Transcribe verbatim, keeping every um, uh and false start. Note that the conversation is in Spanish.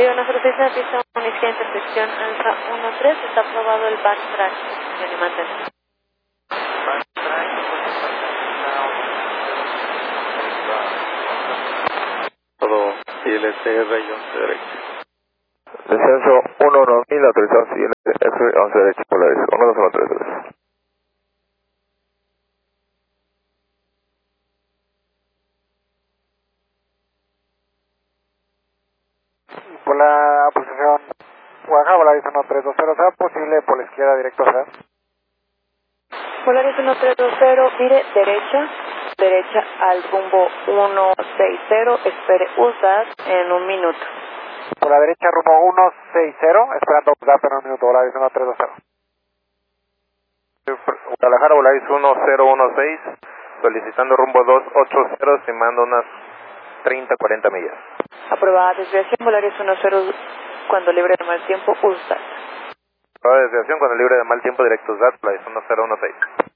Río nueve cero seis en la pista uno izquierda, intersección ANSA uno tres, está aprobado el backtrack, posición y mantener. Backtrack, todo I L C R y once derecho. Descenso uno uno mil, autorizado siguiente, F once derecho, Polaris, uno dos uno tres tres. Por la posición Oaxaca, Polaris uno tres dos cero, ¿será posible por la izquierda directo, ¿verdad? Polaris uno tres dos cero, vire derecha, derecha al rumbo uno seis cero, espere U S A T en un minuto. Por la derecha rumbo uno seis cero, esperando U S A T en un minuto, Polaris uno tres dos cero. Guadalajara, Polaris uno cero uno seis, solicitando rumbo dos ocho cero, estimando unas treinta a cuarenta millas. Aprobada desviación, Polaris uno cero, cuando libre de mal tiempo, U S A T. Aprobada desviación, cuando libre de mal tiempo, directo U S A T, Polaris uno cero uno seis.